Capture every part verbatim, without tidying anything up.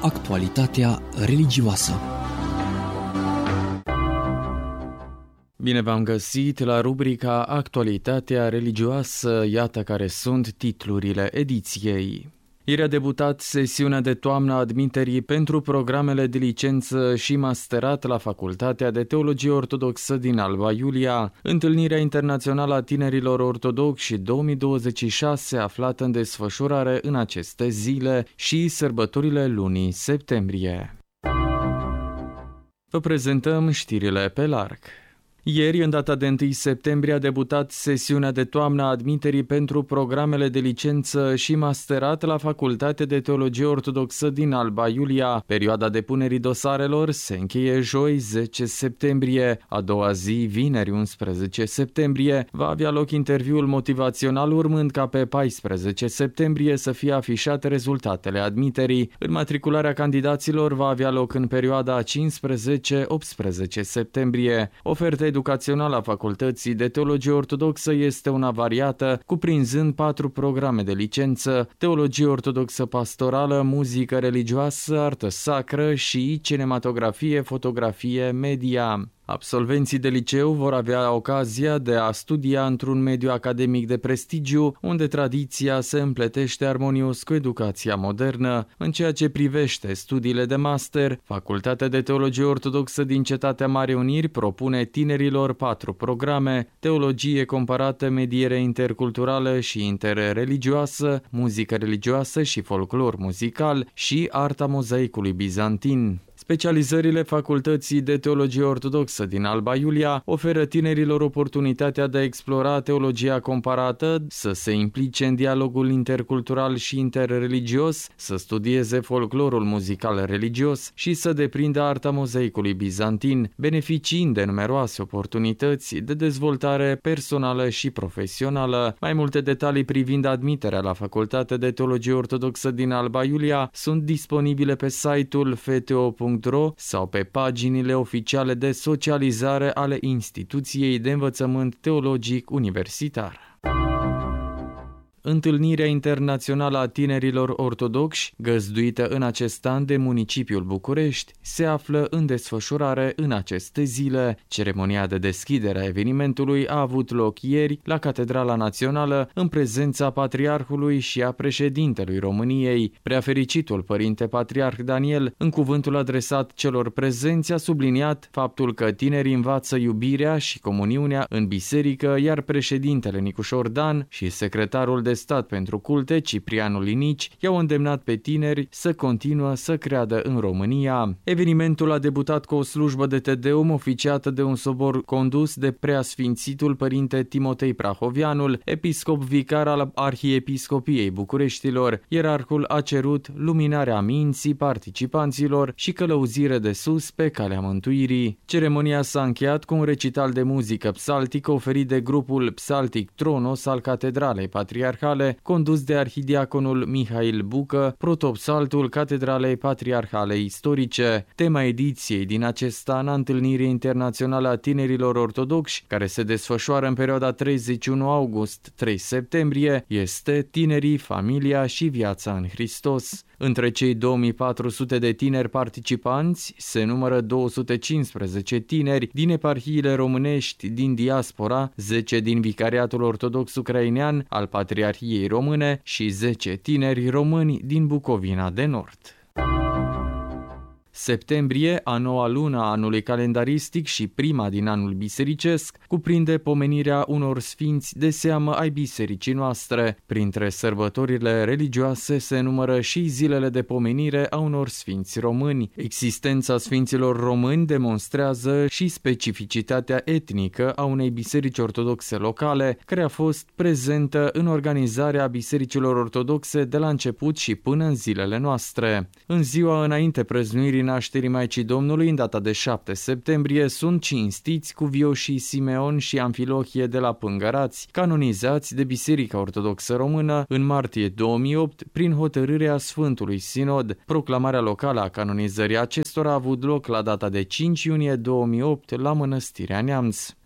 Actualitatea religioasă. Bine v-am găsit la rubrica Actualitatea religioasă, iată care sunt titlurile ediției. Ieri a debutat sesiunea de toamnă a admiterii pentru programele de licență și masterat la Facultatea de Teologie Ortodoxă din Alba Iulia. Întâlnirea internațională a tinerilor ortodoxi două mii douăzeci și șase aflată în desfășurare în aceste zile și sărbătorile lunii septembrie. Vă prezentăm știrile pe larg. Ieri, în data de întâi septembrie, a debutat sesiunea de toamnă a admiterii pentru programele de licență și masterat la Facultatea de Teologie Ortodoxă din Alba Iulia. Perioada depunerii dosarelor se încheie joi zece septembrie. A doua zi, vineri unsprezece septembrie, va avea loc interviul motivațional, urmând ca pe paisprezece septembrie să fie afișate rezultatele admiterii. Înmatricularea candidaților va avea loc în perioada cincisprezece optsprezece septembrie. Oferta educațională a Facultății de Teologie Ortodoxă este una variată, cuprinzând patru programe de licență: Teologie Ortodoxă Pastorală, Muzică Religioasă, Artă Sacră și Cinematografie, Fotografie, Media. Absolvenții de liceu vor avea ocazia de a studia într-un mediu academic de prestigiu, unde tradiția se împletește armonios cu educația modernă. În ceea ce privește studiile de master, Facultatea de Teologie Ortodoxă din Cetatea Marii Uniri propune tinerilor patru programe: Teologie comparată, Mediere interculturală și interreligioasă, Muzică religioasă și folclor muzical și Arta mozaicului bizantin. Specializările Facultății de Teologie Ortodoxă din Alba Iulia oferă tinerilor oportunitatea de a explora teologia comparată, să se implice în dialogul intercultural și interreligios, să studieze folclorul muzical religios și să deprindă arta mozaicului bizantin, beneficiind de numeroase oportunități de dezvoltare personală și profesională. Mai multe detalii privind admiterea la Facultatea de Teologie Ortodoxă din Alba Iulia sunt disponibile pe site-ul f t o punct r o sau pe paginile oficiale de socializare ale Instituției de Învățământ Teologic Universitar. Întâlnirea internațională a tinerilor ortodoxi, găzduită în acest an de municipiul București, se află în desfășurare în aceste zile. Ceremonia de deschidere a evenimentului a avut loc ieri la Catedrala Națională, în prezența Patriarhului și a președintelui României. Preafericitul Părinte Patriarh Daniel, în cuvântul adresat celor prezenți, a subliniat faptul că tinerii învață iubirea și comuniunea în biserică, iar președintele Nicușor Dan și secretarul de stat pentru culte, Ciprianu Linici, i-au îndemnat pe tineri să continuă să creadă în România. Evenimentul a debutat cu o slujbă de Tedeum oficiată de un sobor condus de Preasfințitul Părinte Timotei Prahovianul, episcop vicar al Arhiepiscopiei Bucureștilor. Ierarhul a cerut luminarea minții participanților și călăuzire de sus pe calea mântuirii. Ceremonia s-a încheiat cu un recital de muzică psaltică oferit de grupul psaltic Tronos al Catedralei Patriarhale, condus de arhidiaconul Mihail Bucă, protopsaltul Catedralei Patriarhale Istorice. Tema ediției din acest an a Întâlnirii Internaționale a Tinerilor Ortodoxi, care se desfășoară în perioada treizeci și unu august - trei septembrie, este Tinerii, familia și viața în Hristos. Între cei două mii patru sute de tineri participanți se numără două sute cincisprezece tineri din eparhiile românești din diaspora, zece din Vicariatul Ortodox Ucrainean al Patriarhiei Române și zece tineri români din Bucovina de Nord. Septembrie, a noua lună a anului calendaristic și prima din anul bisericesc, cuprinde pomenirea unor sfinți de seamă ai bisericii noastre. Printre sărbătorile religioase se numără și zilele de pomenire a unor sfinți români. Existența sfinților români demonstrează și specificitatea etnică a unei biserici ortodoxe locale, care a fost prezentă în organizarea bisericilor ortodoxe de la început și până în zilele noastre. În ziua înainte prăznuirii nașterii Maicii Domnului, în data de șapte septembrie, sunt cinstiți cuvioșii Simeon și Amfilohie de la Pângărați, canonizați de Biserica Ortodoxă Română în martie două mii opt prin hotărârea Sfântului Sinod. Proclamarea locală a canonizării acestora a avut loc la data de cinci iunie două mii opt la Mănăstirea Neamț.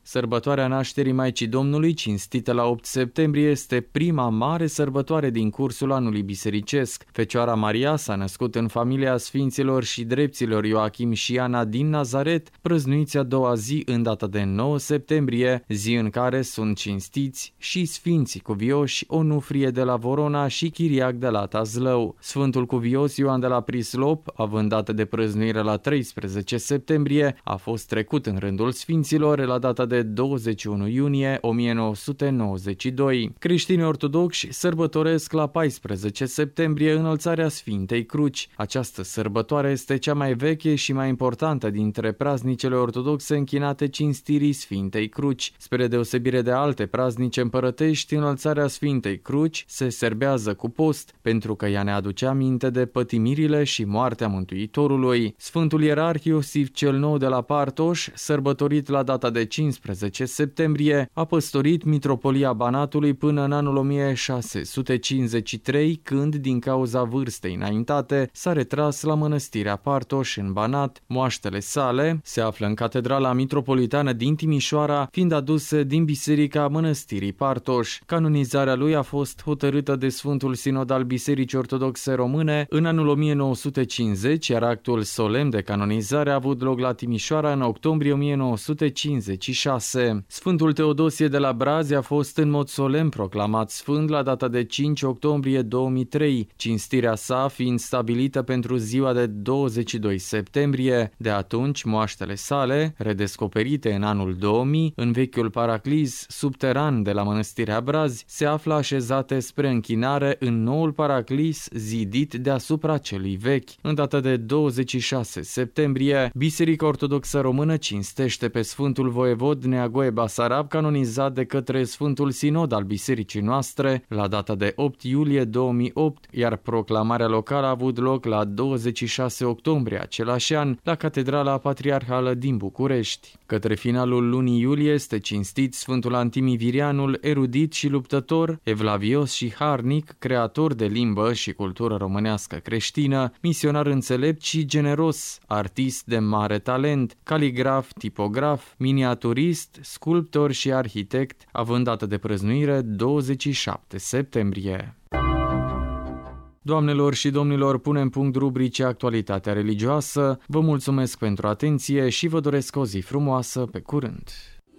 Sărbătoarea nașterii Maicii Domnului, cinstită la opt septembrie, este prima mare sărbătoare din cursul anului bisericesc. Fecioara Maria s-a născut în familia Sfinților și Drepților Ioachim și Ana din Nazaret, prăznuiți a doua zi în data de nouă septembrie, zi în care sunt cinstiți și Sfinții Cuvioși Onufrie de la Vorona și Chiriac de la Tazlău. Sfântul Cuvios Ioan de la Prislop, având dată de prăznuire la treisprezece septembrie, a fost trecut în rândul Sfinților la data de douăzeci și unu iunie o mie nouă sute nouăzeci și doi. Creștinii ortodoxi sărbătoresc la paisprezece septembrie înălțarea Sfintei Cruci. Această sărbătoare este cea mai veche și mai importantă dintre praznicele ortodoxe închinate cinstirii Sfintei Cruci. Spre deosebire de alte praznice împărătești, înălțarea Sfintei Cruci se serbează cu post, pentru că ea ne aduce aminte de pătimirile și moartea Mântuitorului. Sfântul Ierarh Iosif cel Nou de la Partoș, sărbătorit la data de cincisprezece septembrie, a păstorit mitropolia Banatului până în anul o mie șase sute cincizeci și trei, când, din cauza vârstei înaintate, s-a retras la mănăstirea Partoș în Banat. Moaștele sale se află în Catedrala Mitropolitană din Timișoara, fiind aduse din biserica mănăstirii Partoș. Canonizarea lui a fost hotărâtă de Sfântul Sinod al Bisericii Ortodoxe Române în anul o mie nouă sute cincizeci, iar actul solemn de canonizare a avut loc la Timișoara în octombrie o mie nouă sute cincizeci și șase. Sfântul Teodosie de la Brazi a fost în mod solemn proclamat sfânt la data de cinci octombrie două mii trei, cinstirea sa fiind stabilită pentru ziua de douăzeci și doi septembrie. De atunci, moaștele sale, redescoperite în anul două mii, în vechiul paraclis subteran de la mănăstirea Brazi, se află așezate spre închinare în noul paraclis zidit deasupra celui vechi. În data de douăzeci și șase septembrie, Biserica Ortodoxă Română cinstește pe Sfântul Voievod Neagoe Basarab, canonizat de către Sfântul Sinod al bisericii noastre la data de opt iulie două mii opt, iar proclamarea locală a avut loc la douăzeci și șase octombrie același an la Catedrala Patriarhală din București. Către finalul lunii iulie este cinstit Sfântul Antimii Virianul, erudit și luptător, evlavios și harnic, creator de limbă și cultură românească creștină, misionar înțelept și generos, artist de mare talent, caligraf, tipograf, miniaturist, sculptor și arhitect, având dată de prăznuire douăzeci și șapte septembrie. Doamnelor și domnilor, punem punct rubricii Actualitatea religioasă. Vă mulțumesc pentru atenție și vă doresc o zi frumoasă. Pe curând!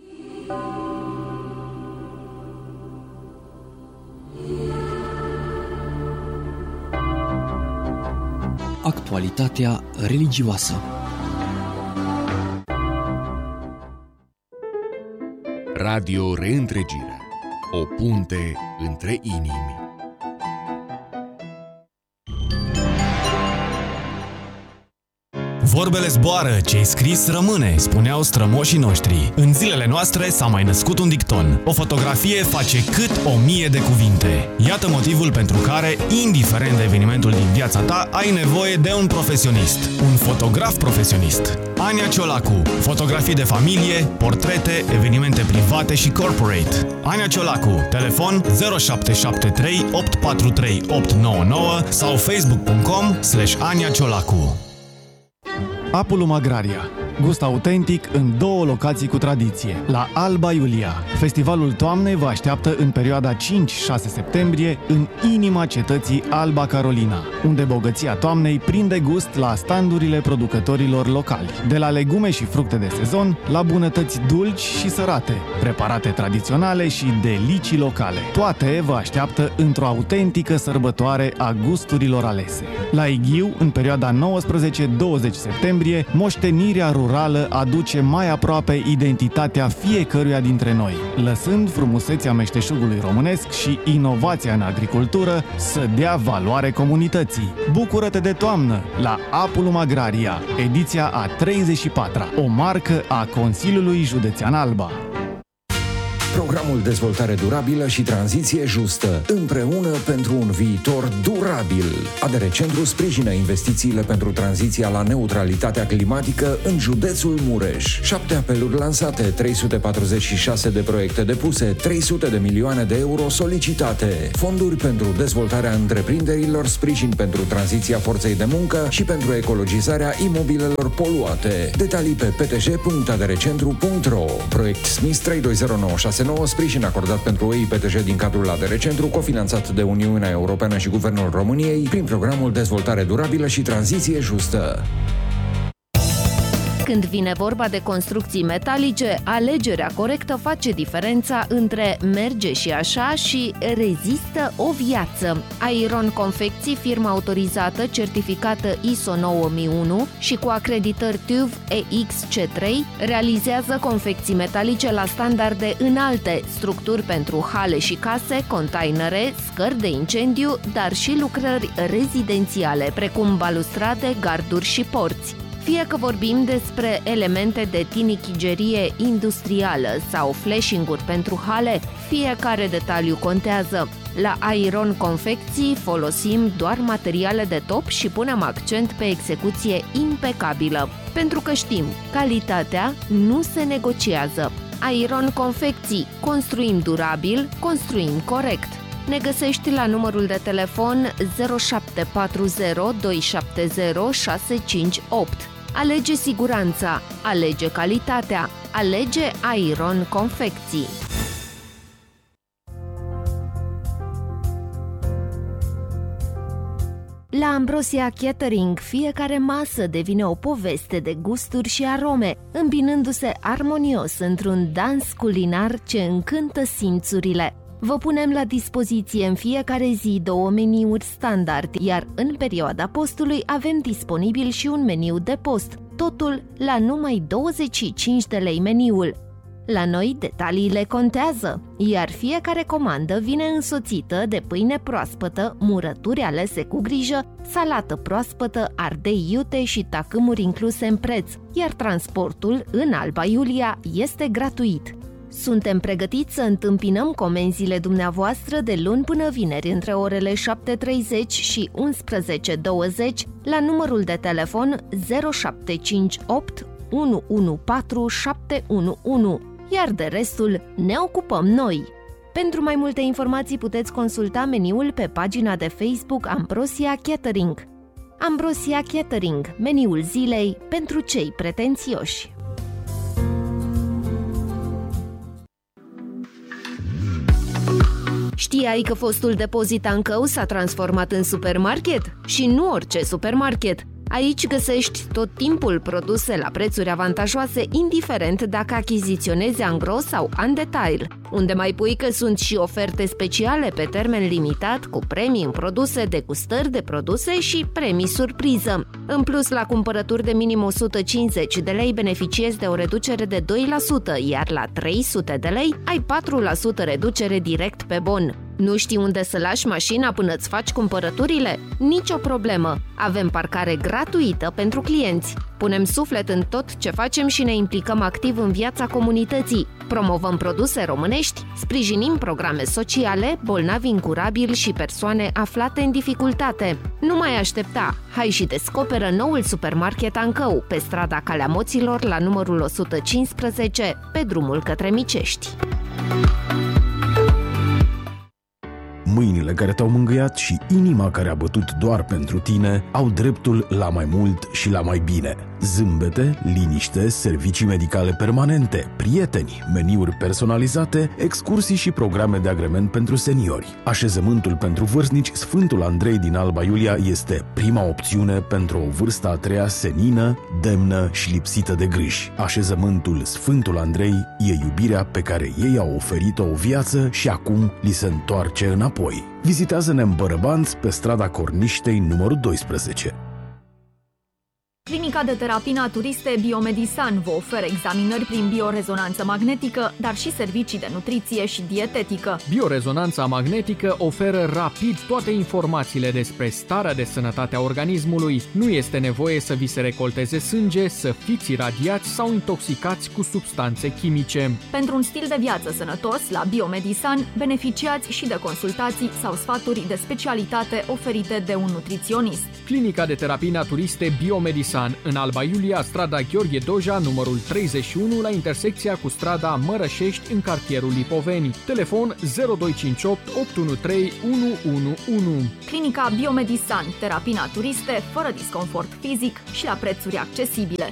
Actualitatea religioasă. Radio Reîntregirea. O punte între inimi. Vorbele zboară, ce-i scris rămâne, spuneau strămoșii noștri. În zilele noastre s-a mai născut un dicton. O fotografie face cât o mie de cuvinte. Iată motivul pentru care, indiferent de evenimentul din viața ta, ai nevoie de un profesionist. Un fotograf profesionist. Ania Ciolacu. Fotografii de familie, portrete, evenimente private și corporate. Ania Ciolacu. Telefon zero șapte șapte trei opt patru trei opt nouă nouă sau facebook punct com slash Ania Ciolacu. Apulum Agraria. Gust autentic în două locații cu tradiție. La Alba Iulia. Festivalul toamnei vă așteaptă în perioada cinci șase septembrie în inima cetății Alba Carolina, unde bogăția toamnei prinde gust la standurile producătorilor locali. De la legume și fructe de sezon, la bunătăți dulci și sărate, preparate tradiționale și delicii locale. Toate vă așteaptă într-o autentică sărbătoare a gusturilor alese. La Ighiu, în perioada nouăsprezece douăzeci septembrie, moștenirea rurală aduce mai aproape identitatea fiecăruia dintre noi, lăsând frumusețea meșteșugului românesc și inovația în agricultură să dea valoare comunității. Bucură-te de toamnă la Apulum Agraria, ediția a treizeci și patra, o marcă a Consiliului Județean Alba. Programul Dezvoltare Durabilă și Tranziție Justă. Împreună pentru un viitor durabil. A D R Centru sprijină investițiile pentru tranziția la neutralitatea climatică în județul Mureș. Șapte apeluri lansate, trei sute patruzeci și șase de proiecte depuse, trei sute de milioane de euro solicitate. Fonduri pentru dezvoltarea întreprinderilor, sprijin pentru tranziția forței de muncă și pentru ecologizarea imobilelor poluate. Detalii pe p t j punct a d r centru punct r o. Proiect S M I S trei doi zero nouă șase nouă, sprijin acordat pentru O I P T J din cadrul A D R Centru, cofinanțat de Uniunea Europeană și Guvernul României prin programul Dezvoltare Durabilă și Tranziție Justă. Când vine vorba de construcții metalice, alegerea corectă face diferența între merge și așa și rezistă o viață. Iron Confecții, firma autorizată, certificată I S O nouă mii unu și cu acreditări T U V E X C trei, realizează confecții metalice la standarde înalte, structuri pentru hale și case, containere, scări de incendiu, dar și lucrări rezidențiale, precum balustrade, garduri și porți. Fie că vorbim despre elemente de tinichigerie industrială sau flashing-uri pentru hale, fiecare detaliu contează. La Iron Confecții folosim doar materiale de top și punem accent pe execuție impecabilă, pentru că știm, calitatea nu se negociază. Iron Confecții, construim durabil, construim corect. Ne găsești la numărul de telefon zero șapte patru zero doi șapte zero șase cinci opt. Alege siguranța, alege calitatea, alege Iron Confecții. La Ambrosia Catering, fiecare masă devine o poveste de gusturi și arome, îmbinându-se armonios într-un dans culinar ce încântă simțurile. Vă punem la dispoziție în fiecare zi două meniuri standard, iar în perioada postului avem disponibil și un meniu de post, totul la numai douăzeci și cinci de lei meniul. La noi detaliile contează, iar fiecare comandă vine însoțită de pâine proaspătă, murături alese cu grijă, salată proaspătă, ardei iute și tacâmuri incluse în preț, iar transportul în Alba Iulia este gratuit. Suntem pregătiți să întâmpinăm comenzile dumneavoastră de luni până vineri între orele șapte treizeci și unsprezece douăzeci la numărul de telefon zero șapte cinci opt unu unu patru șapte unu unu, iar de restul ne ocupăm noi. Pentru mai multe informații puteți consulta meniul pe pagina de Facebook Ambrosia Catering. Ambrosia Catering, meniul zilei pentru cei pretențioși. Știai că fostul depozit Ancău s-a transformat în supermarket? Și nu orice supermarket! Aici găsești tot timpul produse la prețuri avantajoase, indiferent dacă achiziționezi angro sau în detail. Unde mai pui că sunt și oferte speciale pe termen limitat, cu premii în produse, degustări de produse și premii surpriză. În plus, la cumpărături de minim o sută cincizeci de lei beneficiezi de o reducere de doi la sută, iar la trei sute de lei ai patru la sută reducere direct pe bon. Nu știi unde să lași mașina până îți faci cumpărăturile? Nici o problemă! Avem parcare gratuită pentru clienți. Punem suflet în tot ce facem și ne implicăm activ în viața comunității. Promovăm produse românești, sprijinim programe sociale, bolnavi incurabili și persoane aflate în dificultate. Nu mai aștepta! Hai și descoperă noul supermarket Ancău, pe strada Calea Moților, la numărul o sută cincisprezece, pe drumul către Micești. Mâinile care te-au mângâiat și inima care a bătut doar pentru tine au dreptul la mai mult și la mai bine. Zâmbete, liniște, servicii medicale permanente, prieteni, meniuri personalizate, excursii și programe de agrement pentru seniori. Așezământul pentru vârstnici Sfântul Andrei din Alba Iulia este prima opțiune pentru o vârstă a treia senină, demnă și lipsită de griji. Așezământul Sfântul Andrei e iubirea pe care ei au oferit-o o viață și acum li se întoarce înapoi. Vizitează-ne în Bărăbanți, pe strada Corniștei numărul doisprezece. Clinica de terapii naturiste Biomedisan vă oferă examinări prin biorezonanță magnetică, dar și servicii de nutriție și dietetică. Biorezonanța magnetică oferă rapid toate informațiile despre starea de sănătate a organismului. Nu este nevoie să vi se recolteze sânge, să fiți iradiați sau intoxicați cu substanțe chimice. Pentru un stil de viață sănătos, la Biomedisan beneficiați și de consultații sau sfaturi de specialitate oferite de un nutriționist. Clinica de terapii naturiste Biomedisan în Alba Iulia, strada Gheorghe Doja, numărul treizeci și unu, la intersecția cu strada Mărășești, în cartierul Lipoveni. Telefon zero doi cinci opt opt unu trei unu unu unu. Clinica Biomedisan, terapii naturiste, fără disconfort fizic și la prețuri accesibile.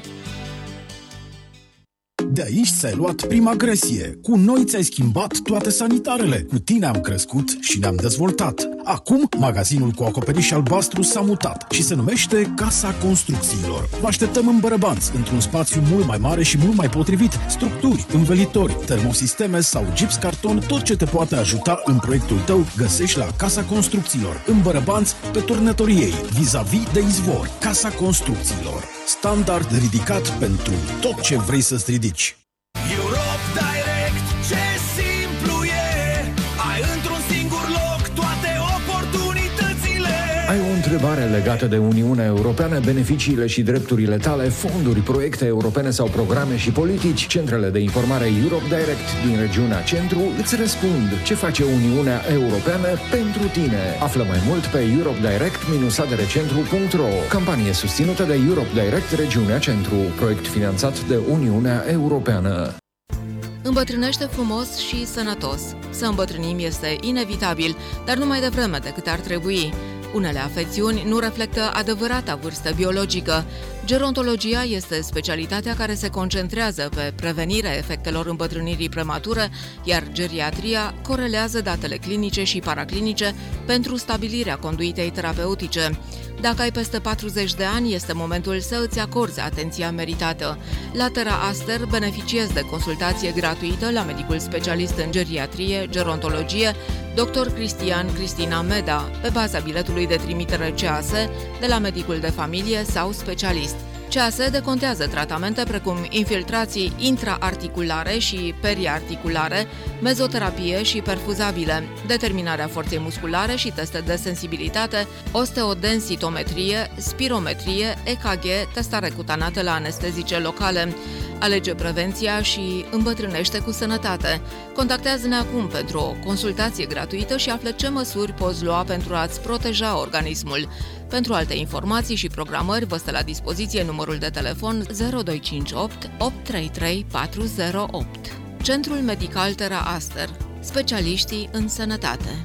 De aici ți-ai luat prima agresie. Cu noi ți-ai schimbat toate sanitarele. Cu tine am crescut și ne-am dezvoltat. Acum, magazinul cu acoperiș albastru s-a mutat și se numește Casa Construcțiilor. Vă așteptăm în Bărăbanți, într-un spațiu mult mai mare și mult mai potrivit. Structuri, învelitori, termosisteme sau gips carton, tot ce te poate ajuta în proiectul tău găsești la Casa Construcțiilor, în Bărăbanți, pe Turnătoriei, vis-a-vis de izvor. Casa Construcțiilor. Standard ridicat pentru tot ce vrei să-ți ridici. Europe Direct, ce simplu e! Ai într-un singur loc toate oportunitățile! Ai o întrebare legată de Uniunea Europeană, beneficiile și drepturile tale, fonduri, proiecte europene sau programe și politici? Centrele de informare Europe Direct din regiunea Centru îți răspund ce face Uniunea Europeană pentru tine. Află mai mult pe europe direct dash a d r centru punct r o. Campanie susținută de Europe Direct Regiunea Centru, proiect finanțat de Uniunea Europeană. Îmbătrânește frumos și sănătos. Să îmbătrânim este inevitabil, dar nu mai devreme decât ar trebui. Unele afecțiuni nu reflectă adevărata vârstă biologică. Gerontologia este specialitatea care se concentrează pe prevenirea efectelor îmbătrânirii premature, iar geriatria corelează datele clinice și paraclinice pentru stabilirea conduitei terapeutice. Dacă ai peste patruzeci de ani, este momentul să îți acorzi atenția meritată. La Tera Aster beneficiezi de consultație gratuită la medicul specialist în geriatrie, gerontologie, doctor Cristian Cristina Meda, pe baza biletului de trimitere C A S de la medicul de familie sau specialist. C A S decontează tratamente precum infiltrații intraarticulare și periarticulare, mezoterapie și perfuzabile, determinarea forței musculare și teste de sensibilitate, osteodensitometrie, spirometrie, E K G, testare cutanată la anestezice locale. Alege prevenția și îmbătrânește cu sănătate. Contactează-ne acum pentru o consultație gratuită și află ce măsuri poți lua pentru a-ți proteja organismul. Pentru alte informații și programări vă stă la dispoziție numărul de telefon zero doi cinci opt opt trei trei patru zero opt. Centrul Medical Tera Aster. Specialiștii în sănătate.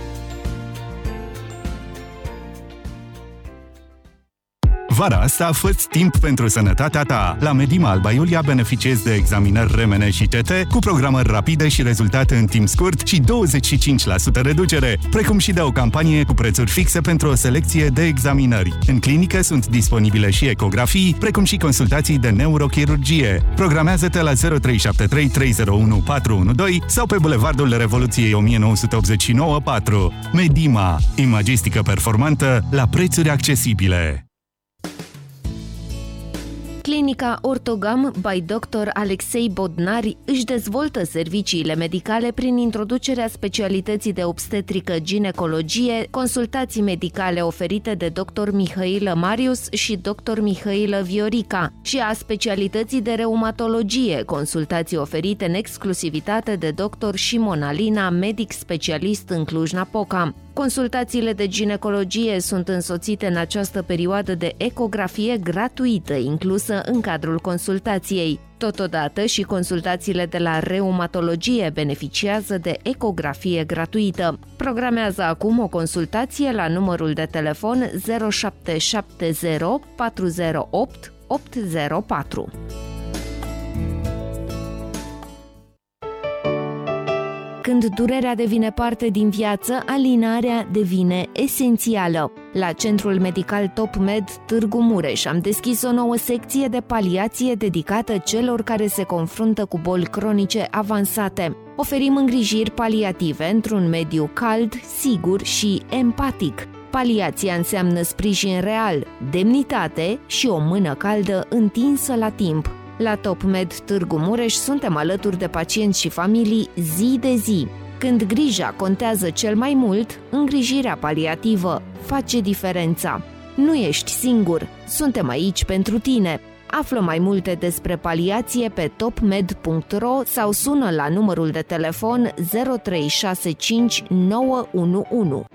Vara asta fă-ți timp pentru sănătatea ta. La Medima Alba Iulia beneficiezi de examinări R M N și T T cu programări rapide și rezultate în timp scurt și douăzeci și cinci la sută reducere, precum și de o campanie cu prețuri fixe pentru o selecție de examinări. În clinică sunt disponibile și ecografii, precum și consultații de neurochirurgie. Programează-te la zero trei șapte trei trei zero unu patru unu doi sau pe Bulevardul Revoluției o mie nouă sute optzeci și nouă patru. Medima. Imagistică performantă la prețuri accesibile. Clinica Ortogam by doctor Alexei Bodnari își dezvoltă serviciile medicale prin introducerea specialității de obstetrică-ginecologie, consultații medicale oferite de doctor Mihailă Marius și doctor Mihailă Viorica și a specialității de reumatologie, consultații oferite în exclusivitate de doctor Șimon Alina, medic specialist în Cluj-Napoca. Consultațiile de ginecologie sunt însoțite în această perioadă de ecografie gratuită inclusă în cadrul consultației. Totodată și consultațiile de la reumatologie beneficiază de ecografie gratuită. Programează acum o consultație la numărul de telefon zero șapte șapte zero patru zero opt opt zero patru. Când durerea devine parte din viață, alinarea devine esențială. La Centrul Medical Top Med Târgu Mureș am deschis o nouă secție de paliație dedicată celor care se confruntă cu boli cronice avansate. Oferim îngrijiri paliative într-un mediu cald, sigur și empatic. Paliația înseamnă sprijin real, demnitate și o mână caldă întinsă la timp. La TopMed Târgu Mureș suntem alături de pacienți și familii zi de zi. Când grija contează cel mai mult, îngrijirea paliativă face diferența. Nu ești singur, suntem aici pentru tine. Află mai multe despre paliație pe topmed punct ro sau sună la numărul de telefon zero trei șase cinci nouă unu unu.